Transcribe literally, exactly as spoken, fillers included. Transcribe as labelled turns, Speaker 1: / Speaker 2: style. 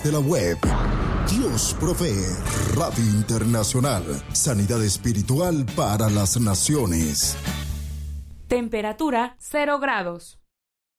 Speaker 1: De la web. Dios provee. Radio Internacional. Sanidad espiritual para las naciones.
Speaker 2: Temperatura cero grados.